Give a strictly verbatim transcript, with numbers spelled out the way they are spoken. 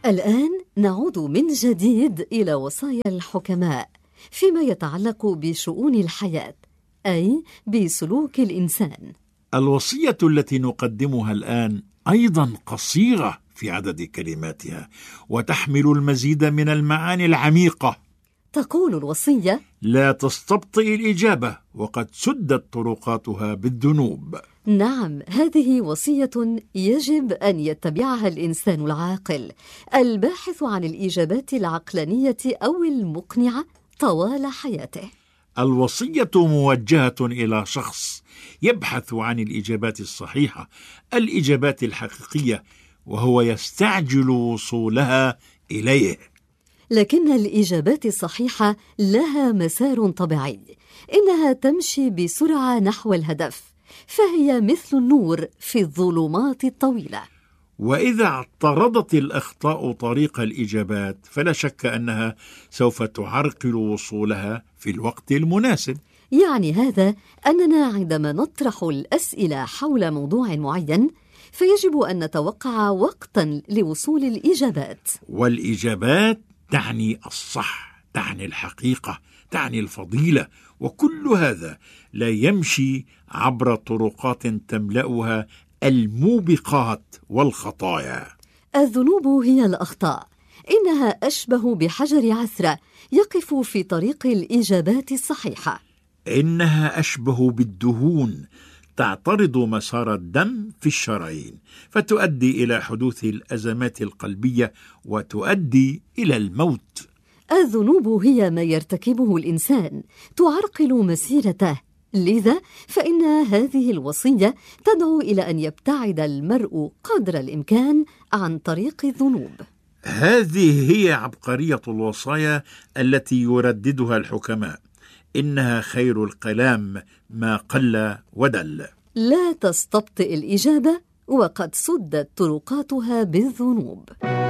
الآن نعود من جديد إلى وصايا الحكماء فيما يتعلق بشؤون الحياة، أي بسلوك الإنسان. الوصية التي نقدمها الآن أيضا قصيرة في عدد كلماتها، وتحمل المزيد من المعاني العميقة. تقول الوصية: لا تستبطئ الإجابة وقد سدت طرقاتها بالذنوب. نعم، هذه وصية يجب أن يتبعها الإنسان العاقل الباحث عن الإجابات العقلانية أو المقنعة طوال حياته. الوصية موجهة إلى شخص يبحث عن الإجابات الصحيحة، الإجابات الحقيقية، وهو يستعجل وصولها إليه. لكن الإجابات الصحيحة لها مسار طبيعي، إنها تمشي بسرعة نحو الهدف، فهي مثل النور في الظلمات الطويلة. وإذا اعترضت الأخطاء طريق الإجابات فلا شك أنها سوف تعرقل وصولها في الوقت المناسب. يعني هذا أننا عندما نطرح الأسئلة حول موضوع معين فيجب أن نتوقع وقتا لوصول الإجابات. والإجابات تعني الصح، تعني الحقيقة، تعني الفضيلة، وكل هذا لا يمشي عبر طرقات تملأها الموبقات والخطايا. الذنوب هي الأخطاء، إنها أشبه بحجر عثرة يقف في طريق الإجابات الصحيحة. إنها أشبه بالدهون تعترض مسار الدم في الشرايين، فتؤدي إلى حدوث الأزمات القلبية وتؤدي إلى الموت. الذنوب هي ما يرتكبه الإنسان تعرقل مسيرته، لذا فإن هذه الوصية تدعو إلى أن يبتعد المرء قدر الإمكان عن طريق الذنوب. هذه هي عبقرية الوصايا التي يرددها الحكماء، إنها خير الكلام ما قل ودل. لا تستبطئ الإجابة وقد سدت طرقاتها بالذنوب.